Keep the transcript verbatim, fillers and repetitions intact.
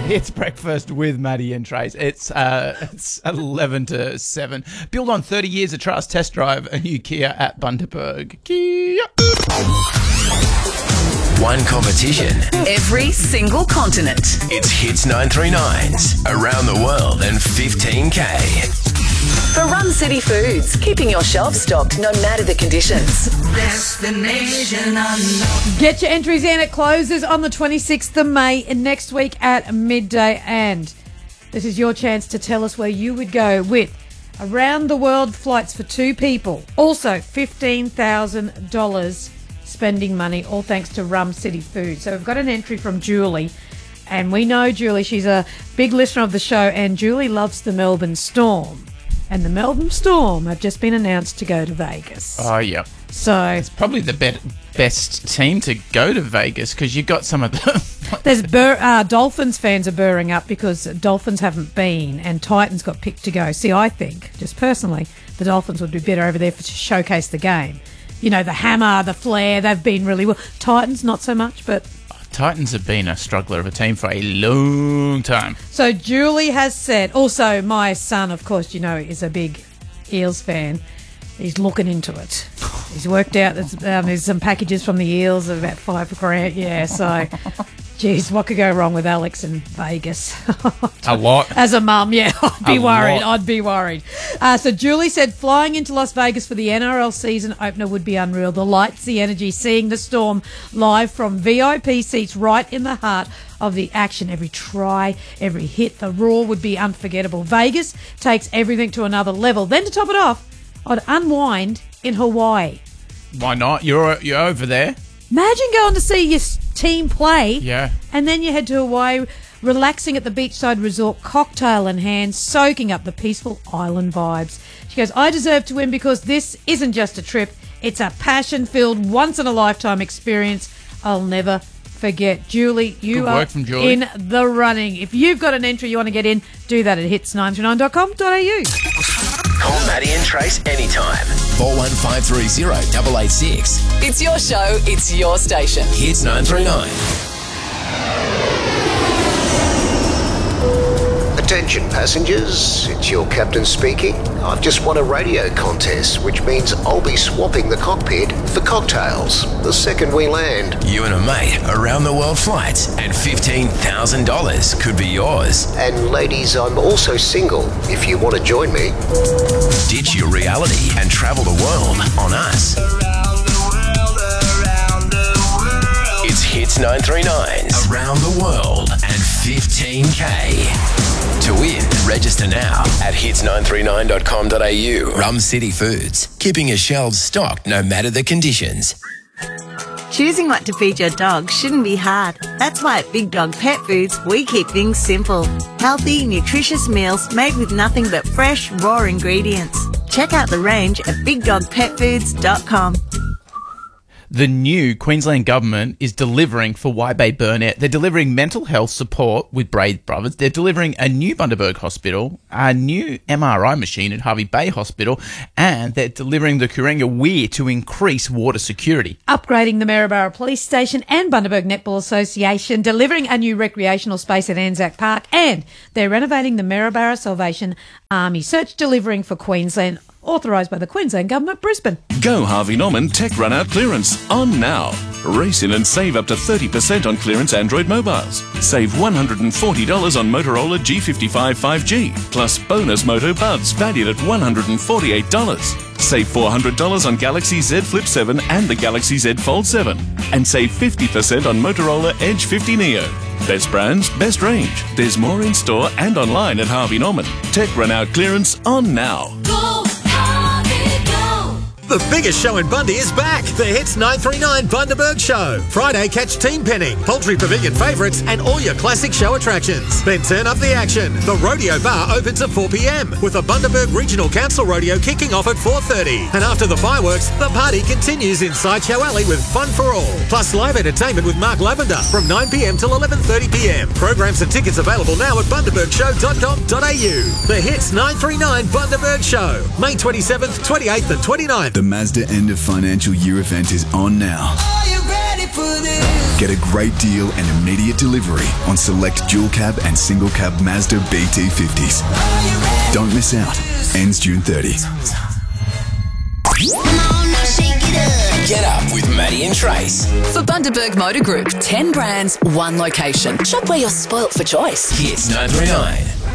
It's breakfast with Maddie and Trace. It's uh, it's eleven to seven. Build on thirty years of trust. Test drive a new Kia at Bundaberg. Kia. One competition. Every single continent. It's Hits nine three nines. Around the world and fifteen K. For Rum City Foods, keeping your shelf stocked no matter the conditions. Destination unknown. Get your entries in. It closes on the twenty-sixth of May and next week at midday. And this is your chance to tell us where you would go with around the world flights for two people. Also, fifteen thousand dollars spending money, all thanks to Rum City Foods. So we've got an entry from Julie. And we know Julie. She's a big listener of the show. And Julie loves the Melbourne Storm. And the Melbourne Storm have just been announced to go to Vegas. Oh, yeah. So it's probably the be- best team to go to Vegas because you've got some of the... There's bur- uh, Dolphins fans are burring up because Dolphins haven't been and Titans got picked to go. See, I think, just personally, the Dolphins would be better over there for, to showcase the game. You know, the hammer, the flair, they've been really well. Titans, not so much, but... Titans have been a struggler of a team for a long time. So Julie has said, also my son, of course, you know, is a big Eels fan. He's looking into it. He's worked out there's, um, there's some packages from the Eels of about five grand. Yeah, so, geez, what could go wrong with Alex in Vegas? A lot. As a mum, yeah, I'd be a worried. Lot. I'd be worried. Uh, so Julie said flying into Las Vegas for the N R L season opener would be unreal. The lights, the energy, seeing the Storm live from V I P seats right in the heart of the action. Every try, every hit, the roar would be unforgettable. Vegas takes everything to another level. Then to top it off, I'd unwind in Hawaii. Why not? You're you're over there. Imagine going to see your team play. Yeah. And then you head to Hawaii, relaxing at the beachside resort, cocktail in hand, soaking up the peaceful island vibes. She goes, I deserve to win because this isn't just a trip. It's a passion-filled, once-in-a-lifetime experience I'll never forget. Julie, you Good are work from Julie. in the running. If you've got an entry you want to get in, do that at hits nine three nine dot com dot a u. Call Maddie and Trace anytime. four one five three zero eight eight six. It's your show, it's your station. Hits nine three nine. Attention passengers, it's your captain speaking. I've just won a radio contest, which means I'll be swapping the cockpit for cocktails the second we land. You and a mate around the world flights and fifteen thousand dollars could be yours. And ladies, I'm also single if you want to join me. Ditch your reality and travel the world on us. Around the world, around the world. It's Hits nine three nines. Around the world and fifteen K. To win, register now at hits nine three nine dot com dot a u. Rum City Foods, keeping your shelves stocked no matter the conditions. Choosing what to feed your dog shouldn't be hard. That's why at Big Dog Pet Foods, we keep things simple. Healthy, nutritious meals made with nothing but fresh, raw ingredients. Check out the range at big dog pet foods dot com. The new Queensland government is delivering for Waibay Burnett. They're delivering mental health support with Braid Brothers. They're delivering a new Bundaberg Hospital, a new M R I machine at Harvey Bay Hospital, and they're delivering the Kurenga Weir to increase water security. Upgrading the Maryborough Police Station and Bundaberg Netball Association, delivering a new recreational space at Anzac Park, and they're renovating the Maryborough Salvation Army. Search delivering for Queensland, authorised by the Queensland Government, Brisbane. Go Harvey Norman Tech Run Out Clearance on now. Race in and save up to thirty percent on clearance Android mobiles. Save one hundred forty dollars on Motorola G fifty-five five G, plus bonus Moto Buds valued at one hundred forty-eight dollars. Save four hundred dollars on Galaxy Z Flip seven and the Galaxy Z Fold seven. And save fifty percent on Motorola Edge fifty Neo. Best brands, best range. There's more in store and online at Harvey Norman. Tech Run Out Clearance on now. Go, Harvey, go. The biggest show in Bundy is back. The Hits nine three nine Bundaberg Show. Friday, catch Team Penning, Poultry Pavilion favourites, and all your classic show attractions. Then turn up the action. The Rodeo Bar opens at four p.m. with the Bundaberg Regional Council Rodeo kicking off at four thirty. And after the fireworks, the party continues in Sideshow Alley with Fun for All. Plus live entertainment with Mark Lavender from nine p.m. till eleven thirty p.m. Programs and tickets available now at bundaberg show dot com dot a u. The Hits nine three nine Bundaberg Show. May twenty-seventh, twenty-eighth and twenty-ninth. The Mazda end of financial year event is on now. Are you ready for this. Get a great deal and immediate delivery on select dual cab and single cab Mazda B T fifties. Don't miss out. Ends June thirtieth. Get up with Maddie and Trace. For Bundaberg Motor Group, ten brands, one location. Shop where you're spoilt for choice. Hits nine three nine.